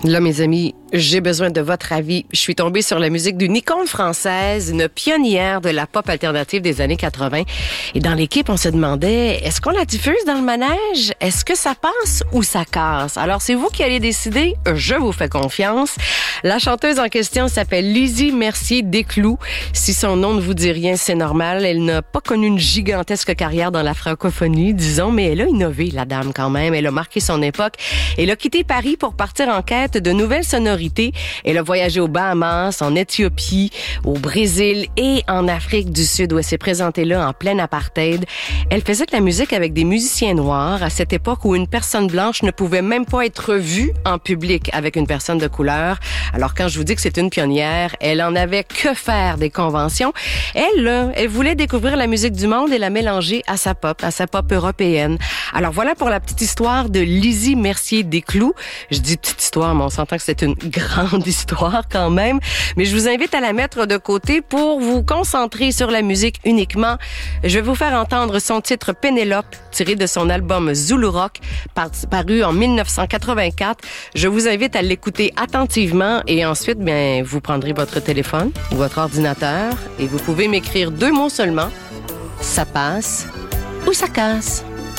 Là, mes amis, j'ai besoin de votre avis. Je suis tombée sur la musique d'une icône française, une pionnière de la pop alternative des années 80. Et dans l'équipe, on se demandait, est-ce qu'on la diffuse dans le manège? Est-ce que ça passe ou ça casse? Alors, c'est vous qui allez décider. Je vous fais confiance. La chanteuse en question s'appelle Lizzie Mercier-Desclous. Si son nom ne vous dit rien, c'est normal. Elle n'a pas connu une gigantesque carrière dans la francophonie, disons, mais elle a innové, la dame, quand même. Elle a marqué son époque. Elle a quitté Paris pour partir en quête de nouvelles sonorités. Elle a voyagé aux Bahamas, en Éthiopie, au Brésil et en Afrique du Sud, où elle s'est présentée là en plein apartheid. Elle faisait de la musique avec des musiciens noirs à cette époque où une personne blanche ne pouvait même pas être vue en public avec une personne de couleur. Alors quand je vous dis que c'est une pionnière, elle en avait que faire des conventions. Elle voulait découvrir la musique du monde et la mélanger à sa pop européenne. Alors voilà pour la petite histoire de Lizzie Mercier-Desclous. Je dis petite histoire, mais on s'entend que c'est une grande histoire quand même. Mais je vous invite à la mettre de côté pour vous concentrer sur la musique uniquement. Je vais vous faire entendre son titre Pénélope, tiré de son album Zulu Rock, paru en 1984. Je vous invite à l'écouter attentivement et ensuite, vous prendrez votre téléphone ou votre ordinateur et vous pouvez m'écrire 2 mots seulement. Ça passe ou ça casse.